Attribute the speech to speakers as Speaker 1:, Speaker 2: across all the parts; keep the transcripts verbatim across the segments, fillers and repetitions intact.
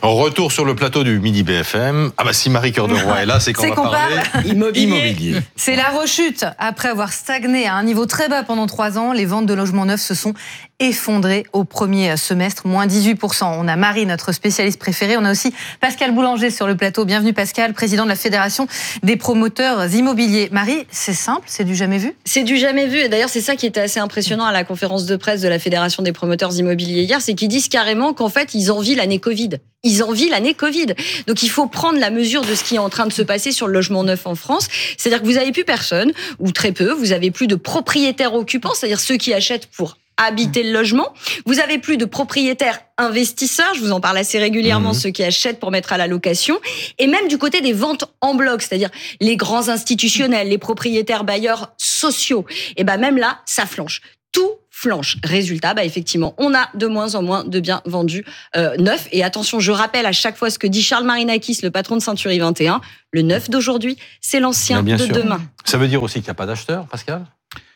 Speaker 1: Retour sur le plateau du Midi B F M. Ah bah si Marie Cœur de Roy est là, c'est qu'on
Speaker 2: c'est
Speaker 1: va
Speaker 2: qu'on
Speaker 1: parler
Speaker 2: parle immobilier.
Speaker 1: immobilier.
Speaker 2: C'est la rechute. Après avoir stagné à un niveau très bas pendant trois ans, les ventes de logements neufs se sont effondrées au premier semestre, moins dix-huit pour cent. On a Marie, notre spécialiste préférée. On a aussi Pascal Boulanger sur le plateau. Bienvenue Pascal, président de la Fédération des promoteurs immobiliers. Marie, c'est simple, c'est du jamais vu ?
Speaker 3: C'est du jamais vu. Et d'ailleurs, c'est ça qui était assez impressionnant à la conférence de presse de la Fédération des promoteurs immobiliers hier, c'est qu'ils disent carrément qu'en fait, ils envient l'année Covid. Ils envient l'année Covid. Donc, il faut prendre la mesure de ce qui est en train de se passer sur le logement neuf en France. C'est-à-dire que vous n'avez plus personne, ou très peu. Vous n'avez plus de propriétaires occupants, c'est-à-dire ceux qui achètent pour habiter le logement. Vous avez plus de propriétaires investisseurs, je vous en parle assez régulièrement, mmh. ceux qui achètent pour mettre à la location. Et même du côté des ventes en bloc, c'est-à-dire les grands institutionnels, les propriétaires bailleurs sociaux. Et ben même là, ça flanche. Tout flanche. Résultat, bah effectivement, on a de moins en moins de biens vendus euh, neufs. Et attention, je rappelle à chaque fois ce que dit Charles Marinakis, le patron de Century vingt et un, le neuf d'aujourd'hui, c'est l'ancien de sûr. demain.
Speaker 1: Ça veut dire aussi qu'il n'y a pas d'acheteurs, Pascal ?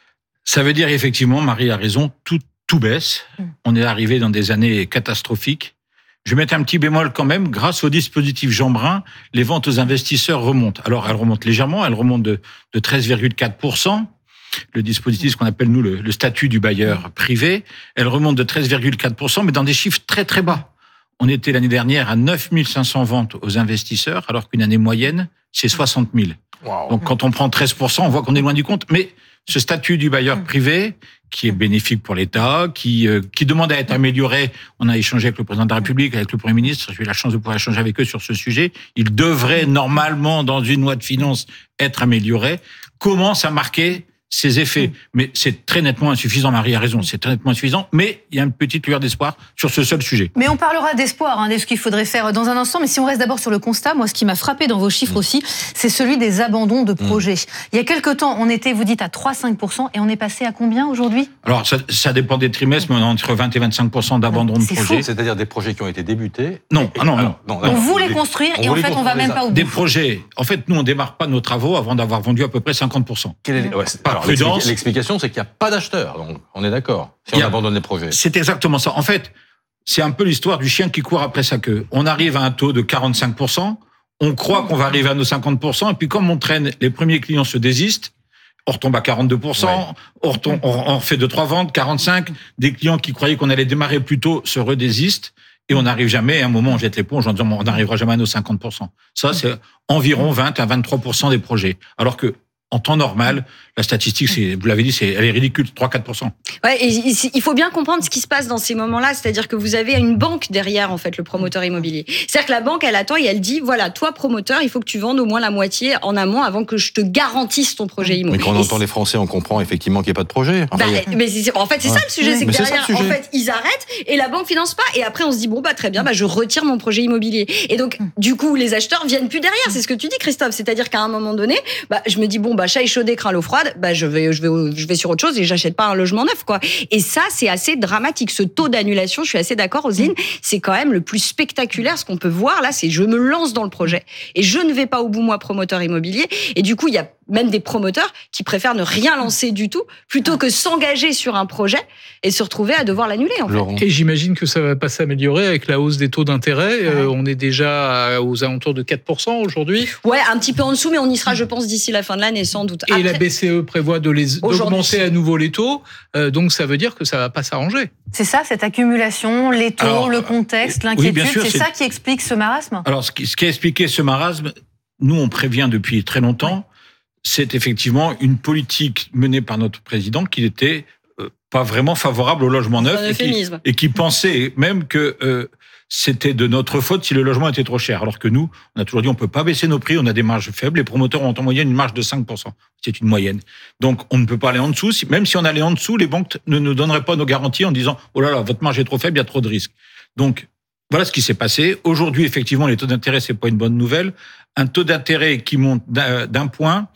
Speaker 4: Ça veut dire effectivement, Marie a raison, tout, tout baisse. On est arrivé dans des années catastrophiques. Je vais mettre un petit bémol quand même. Grâce au dispositif Jeanbrun, les ventes aux investisseurs remontent. Alors, elles remontent légèrement, elles remontent de, de treize virgule quatre pour cent. Le dispositif, ce qu'on appelle, nous, le, le statut du bailleur privé, elle remonte de treize virgule quatre pour cent, mais dans des chiffres très, très bas. On était l'année dernière à neuf mille cinq cents ventes aux investisseurs, alors qu'une année moyenne, c'est soixante mille. Wow. Donc, quand on prend treize pour cent, on voit qu'on est loin du compte. Mais ce statut du bailleur privé, qui est bénéfique pour l'État, qui euh, qui demande à être amélioré. On a échangé avec le président de la République, avec le Premier ministre. J'ai eu la chance de pouvoir échanger avec eux sur ce sujet. Il devrait normalement, dans une loi de finances, être amélioré. Commence à marquer ses effets. Mais c'est très nettement insuffisant. Marie a raison, c'est très nettement insuffisant. Mais il y a une petite lueur d'espoir sur ce seul sujet.
Speaker 2: Mais on parlera d'espoir, hein, de ce qu'il faudrait faire dans un instant. Mais si on reste d'abord sur le constat, moi, ce qui m'a frappé dans vos chiffres mmh. aussi, c'est celui des abandons de projets. Mmh. Il y a quelque temps, on était, vous dites, à trois à cinq pour cent et on est passé à combien aujourd'hui ?
Speaker 4: Alors, ça, ça dépend des trimestres, mais on a entre vingt et vingt-cinq pour cent d'abandon de projets.
Speaker 1: C'est-à-dire des projets qui ont été débutés.
Speaker 4: Non,
Speaker 1: et,
Speaker 4: ah non,
Speaker 1: alors,
Speaker 4: non.
Speaker 2: On voulait construire et en fait, on va même pas au bout.
Speaker 4: Des projets. En fait, nous, on démarre pas nos travaux avant d'avoir vendu à peu près cinquante pour cent.
Speaker 1: Quelle est, ouais,
Speaker 4: Par prudence.
Speaker 1: L'explication, c'est qu'il n'y a pas d'acheteurs. Donc, on est d'accord. Si on a, abandonne les projets.
Speaker 4: C'est exactement ça. En fait, c'est un peu l'histoire du chien qui court après sa queue. On arrive à un taux de quarante-cinq pour cent. On croit qu'on va arriver à nos cinquante pour cent. Et puis, comme on traîne, les premiers clients se désistent. On retombe à quarante-deux pour cent. Ouais. On, retombe, on, on refait deux, trois ventes, quarante-cinq. Des clients qui croyaient qu'on allait démarrer plus tôt se redésistent. Et on n'arrive jamais, à un moment, on jette l'éponge en disant, on n'arrivera jamais à nos cinquante pour cent. Ça, c'est environ vingt à vingt-trois pour cent des projets. Alors que, en temps normal, la statistique, c'est, vous l'avez dit, c'est, elle est ridicule, trois à quatre pour cent.
Speaker 3: Ouais, et il faut bien comprendre ce qui se passe dans ces moments-là. C'est-à-dire que vous avez une banque derrière, en fait, le promoteur immobilier. C'est-à-dire que la banque, elle attend et elle dit, voilà, toi, promoteur, il faut que tu vendes au moins la moitié en amont avant que je te garantisse ton projet immobilier.
Speaker 1: Mais quand on entend les Français, on comprend effectivement qu'il n'y a pas de projet.
Speaker 3: Enfin, bah, a... mais c'est, en fait, c'est ouais. ça le sujet. C'est que
Speaker 1: mais
Speaker 3: derrière,
Speaker 1: c'est ça,
Speaker 3: en fait, ils arrêtent et la banque finance pas. Et après, on se dit, bon, bah, très bien, bah, je retire mon projet immobilier. Et donc, du coup, les acheteurs viennent plus derrière. C'est ce que tu dis, Christophe. C'est-à-dire qu'à un moment donné, bah, je me dis, bon, bah, chat échaudé, craint l'eau froide, bah, je vais, je vais je vais sur autre chose et j'achète pas un logement neuf, quoi. Et ça, c'est assez dramatique. Ce taux d'annulation, je suis assez d'accord, Roselyne, c'est quand même le plus spectaculaire. Ce qu'on peut voir là, c'est je me lance dans le projet et je ne vais pas au bout, moi, promoteur immobilier. Et du coup, il y a même des promoteurs qui préfèrent ne rien lancer du tout plutôt que s'engager sur un projet et se retrouver à devoir l'annuler, en fait.
Speaker 5: Et j'imagine que ça va pas s'améliorer avec la hausse des taux d'intérêt. Ouais. Euh, on est déjà aux alentours de quatre pour cent aujourd'hui.
Speaker 3: Ouais, un petit peu en dessous, mais on y sera, je pense, d'ici la fin de l'année, sans doute.
Speaker 5: Et
Speaker 3: Après,
Speaker 5: la B C E prévoit de les, d'augmenter à nouveau les taux, euh, donc ça veut dire que ça va pas s'arranger.
Speaker 2: C'est ça, cette accumulation, les taux, alors, le contexte, l'inquiétude, oui, sûr, c'est, c'est ça qui explique ce marasme ?
Speaker 4: Alors, ce qui, ce qui a expliqué ce marasme, nous, on prévient depuis très longtemps, ouais. c'est effectivement une politique menée par notre président qui n'était euh, pas vraiment favorable au logement neuf et qui, et qui pensait même que euh, c'était de notre faute si le logement était trop cher. Alors que nous, on a toujours dit on peut pas baisser nos prix, on a des marges faibles. Les promoteurs ont en moyenne une marge de cinq pour cent. C'est une moyenne. Donc on ne peut pas aller en dessous. Même si on allait en dessous, les banques ne nous donneraient pas nos garanties en disant oh là là, votre marge est trop faible, il y a trop de risques. Donc voilà ce qui s'est passé. Aujourd'hui, effectivement, les taux d'intérêt, c'est pas une bonne nouvelle. Un taux d'intérêt qui monte d'un point,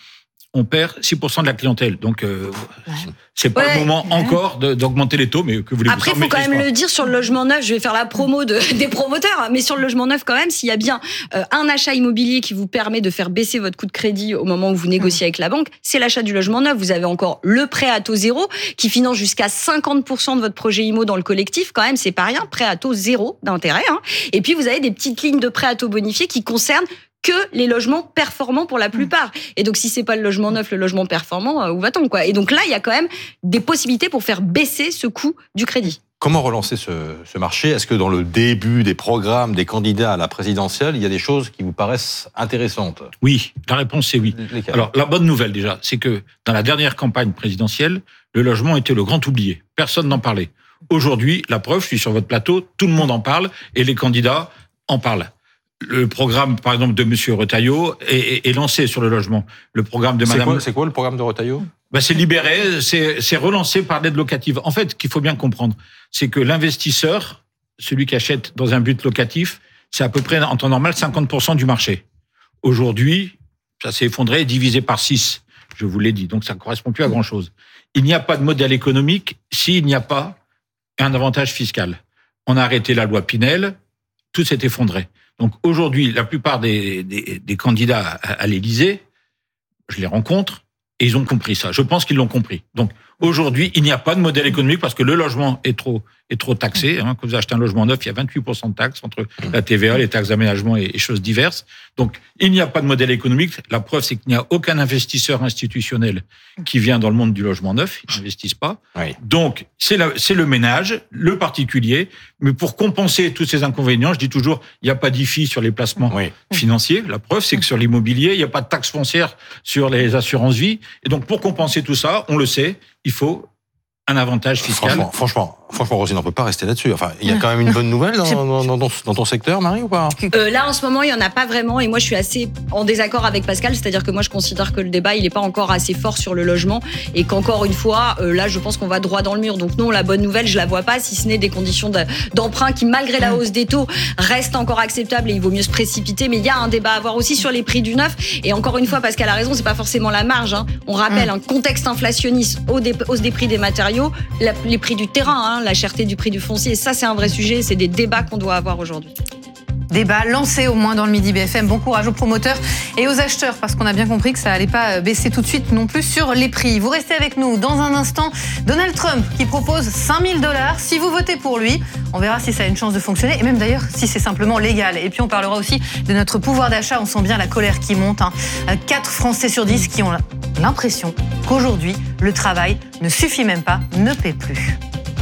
Speaker 4: on perd six pour cent de la clientèle. Donc, euh, ouais. c'est pas ouais. le moment ouais. encore de, d'augmenter les taux, mais que voulez-vous.
Speaker 3: Après, il faut quand même pas. le dire sur le logement neuf. Je vais faire la promo de, des promoteurs, mais sur le logement neuf, quand même, s'il y a bien euh, un achat immobilier qui vous permet de faire baisser votre coût de crédit au moment où vous négociez mmh. avec la banque, c'est l'achat du logement neuf. Vous avez encore le prêt à taux zéro qui finance jusqu'à cinquante pour cent de votre projet immo dans le collectif. Quand même, c'est pas rien. Prêt à taux zéro d'intérêt. Hein. Et puis, vous avez des petites lignes de prêt à taux bonifié qui concernent que les logements performants pour la plupart. Et donc, si c'est pas le logement neuf, le logement performant, où va-t-on, quoi? Et donc là, il y a quand même des possibilités pour faire baisser ce coût du crédit.
Speaker 1: Comment relancer ce, ce marché? Est-ce que dans le début des programmes des candidats à la présidentielle, il y a des choses qui vous paraissent intéressantes?
Speaker 4: Oui, la réponse c'est oui. Lesquelles? Alors, la bonne nouvelle déjà, c'est que dans la dernière campagne présidentielle, le logement était le grand oublié. Personne n'en parlait. Aujourd'hui, la preuve, je suis sur votre plateau, tout le monde en parle et les candidats en parlent. Le programme, par exemple, de Monsieur Retailleau est, est, est lancé sur le logement. Le programme de
Speaker 1: c'est
Speaker 4: Madame...
Speaker 1: Quoi, c'est quoi le programme de Retailleau?
Speaker 4: Ben, c'est libéré, c'est, c'est relancé par l'aide locative. En fait, ce qu'il faut bien comprendre, c'est que l'investisseur, celui qui achète dans un but locatif, c'est à peu près, en temps normal, cinquante pour cent du marché. Aujourd'hui, ça s'est effondré, divisé par six, je vous l'ai dit. Donc, ça ne correspond plus à grand-chose. Il n'y a pas de modèle économique s'il n'y a pas un avantage fiscal. On a arrêté la loi Pinel, tout s'est effondré. Donc aujourd'hui, la plupart des, des, des candidats à, à l'Élysée, je les rencontre et ils ont compris ça. Je pense qu'ils l'ont compris. Donc aujourd'hui, il n'y a pas de modèle économique parce que le logement est trop est trop taxé. Hein. Quand vous achetez un logement neuf, il y a vingt-huit pour cent de taxes entre la T V A, les taxes d'aménagement et, et choses diverses. Donc il n'y a pas de modèle économique. La preuve, c'est qu'il n'y a aucun investisseur institutionnel qui vient dans le monde du logement neuf. Ils n'investissent pas. Oui. Donc c'est, la, c'est le ménage, le particulier. Mais pour compenser tous ces inconvénients, je dis toujours, il n'y a pas d'I F I sur les placements oui. financiers. La preuve, c'est que sur l'immobilier, il n'y a pas de taxe foncière sur les assurances-vie. Et donc pour compenser tout ça, on le sait, il faut un avantage fiscal.
Speaker 1: Franchement, franchement, franchement Rosine, on ne peut pas rester là-dessus. Enfin, il y a quand même une bonne nouvelle dans, dans, dans, dans ton secteur, Marie, ou pas?
Speaker 3: euh, Là, en ce moment, il n'y en a pas vraiment. Et moi, je suis assez en désaccord avec Pascal. C'est-à-dire que moi, je considère que le débat, il n'est pas encore assez fort sur le logement. Et qu'encore une fois, euh, là, je pense qu'on va droit dans le mur. Donc non, la bonne nouvelle, je ne la vois pas, si ce n'est des conditions de, d'emprunt qui, malgré la hausse des taux, restent encore acceptables. Et il vaut mieux se précipiter. Mais il y a un débat à avoir aussi sur les prix du neuf. Et encore une fois, Pascal a raison, ce n'est pas forcément la marge. Hein. On rappelle un contexte inflationniste, hausse des prix des matériaux, la, les prix du terrain, hein, la cherté du prix du foncier. Et ça, c'est un vrai sujet. C'est des débats qu'on doit avoir aujourd'hui.
Speaker 2: Débat lancé au moins dans le Midi B F M. Bon courage aux promoteurs et aux acheteurs parce qu'on a bien compris que ça allait pas baisser tout de suite non plus sur les prix. Vous restez avec nous dans un instant. Donald Trump qui propose cinq mille dollars si vous votez pour lui. On verra si ça a une chance de fonctionner et même d'ailleurs si c'est simplement légal. Et puis on parlera aussi de notre pouvoir d'achat. On sent bien la colère qui monte. Hein. quatre Français sur dix qui ont l'impression qu'aujourd'hui le travail ne suffit même pas, ne paie plus.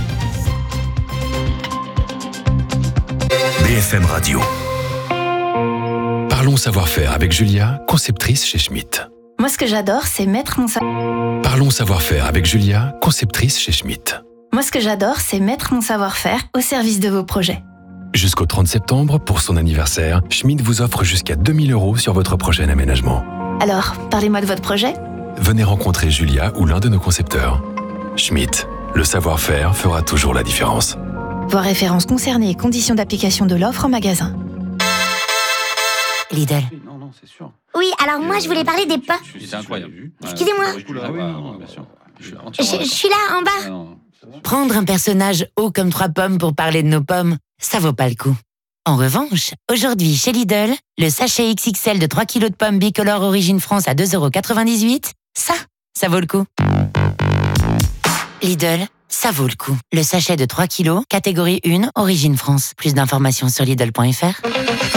Speaker 6: B F M Radio. Parlons savoir-faire avec Julia, conceptrice chez Schmitt.
Speaker 7: Moi, ce que j'adore, c'est mettre mon savoir-faire.
Speaker 6: Parlons savoir-faire avec Julia, conceptrice chez Schmitt.
Speaker 7: Moi, ce que j'adore, c'est mettre mon savoir-faire au service de vos projets.
Speaker 6: Jusqu'au trente septembre, pour son anniversaire, Schmitt vous offre jusqu'à deux mille euros sur votre prochain aménagement.
Speaker 7: Alors, parlez-moi de votre projet.
Speaker 6: Venez rencontrer Julia ou l'un de nos concepteurs. Schmitt, le savoir-faire fera toujours la différence.
Speaker 7: Voir références concernées et conditions d'application de l'offre en magasin. Lidl.
Speaker 8: Non, non, c'est sûr.
Speaker 9: Oui, alors moi je voulais parler des pommes.
Speaker 8: C'est incroyable.
Speaker 9: Excusez-moi.
Speaker 8: Ah oui, non, bien sûr.
Speaker 9: Je, je suis là, en bas.
Speaker 10: Prendre un personnage haut comme trois pommes pour parler de nos pommes, ça vaut pas le coup. En revanche, aujourd'hui chez Lidl, le sachet X X L de trois kilos de pommes bicolore Origine France à deux euros quatre-vingt-dix-huit, ça, ça vaut le coup. Lidl, ça vaut le coup. Le sachet de trois kilos, catégorie un, Origine France. Plus d'informations sur Lidl point F R.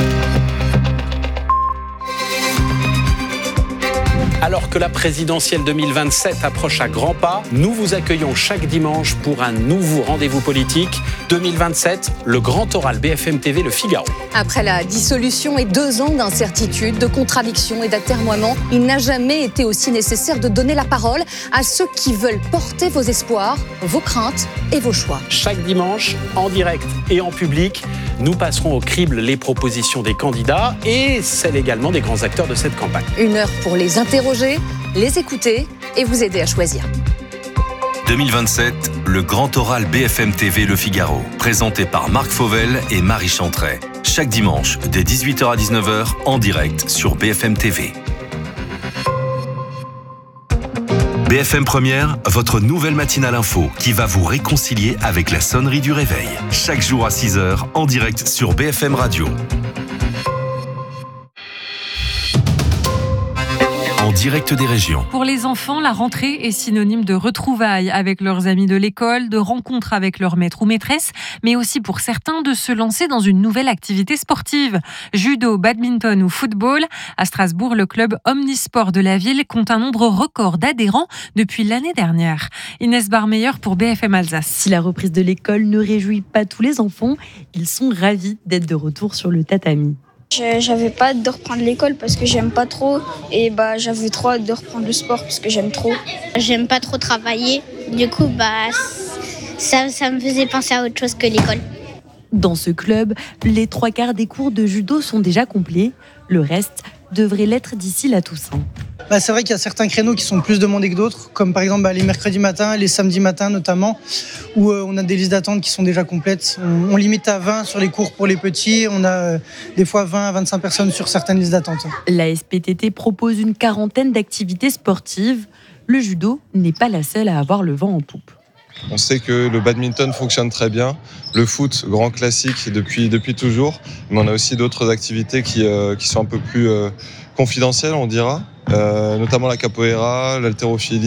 Speaker 11: Alors que la présidentielle deux mille vingt-sept approche à grands pas, nous vous accueillons chaque dimanche pour un nouveau rendez-vous politique. deux mille vingt-sept, le grand oral B F M T V Le Figaro.
Speaker 12: Après la dissolution et deux ans d'incertitude, de contradictions et d'atermoiements, il n'a jamais été aussi nécessaire de donner la parole à ceux qui veulent porter vos espoirs, vos craintes et vos choix.
Speaker 11: Chaque dimanche, en direct et en public, nous passerons au crible les propositions des candidats et celles également des grands acteurs de cette campagne.
Speaker 12: Une heure pour les interroger, les écouter et vous aider à choisir.
Speaker 13: deux mille vingt-sept, le grand oral B F M T V Le Figaro, présenté par Marc Fauvel et Marie Chantray. Chaque dimanche, dès dix-huit heures à dix-neuf heures, en direct sur B F M T V. B F M Première, votre nouvelle matinale info qui va vous réconcilier avec la sonnerie du réveil. Chaque jour à six heures, en direct sur B F M Radio. En direct des régions.
Speaker 14: Pour les enfants, la rentrée est synonyme de retrouvailles avec leurs amis de l'école, de rencontres avec leur maître ou maîtresse, mais aussi pour certains de se lancer dans une nouvelle activité sportive. Judo, badminton ou football. À Strasbourg, le club Omnisport de la ville compte un nombre record d'adhérents depuis l'année dernière. Inès Barmeyer pour B F M Alsace.
Speaker 15: Si la reprise de l'école ne réjouit pas tous les enfants, ils sont ravis d'être de retour sur le tatami.
Speaker 16: J'avais pas hâte de reprendre l'école parce que j'aime pas trop et bah j'avais trop hâte de reprendre le sport parce que j'aime trop.
Speaker 9: J'aime pas trop travailler, du coup bah ça, ça me faisait penser à autre chose que l'école.
Speaker 15: Dans ce club, les trois quarts des cours de judo sont déjà complets. Le reste devrait l'être d'ici la Toussaint.
Speaker 17: Bah, c'est vrai qu'il y a certains créneaux qui sont plus demandés que d'autres, comme par exemple bah, les mercredis matins, les samedis matins notamment, où euh, on a des listes d'attente qui sont déjà complètes. On, on limite à vingt sur les cours pour les petits, on a euh, des fois vingt à vingt-cinq personnes sur certaines listes d'attente.
Speaker 15: La S P T T propose une quarantaine d'activités sportives. Le judo n'est pas la seule à avoir le vent en poupe.
Speaker 18: On sait que le badminton fonctionne très bien, le foot, grand classique depuis, depuis toujours, mais on a aussi d'autres activités qui, euh, qui sont un peu plus euh, confidentielles, on dira, euh, notamment la capoeira, l'haltérophilie.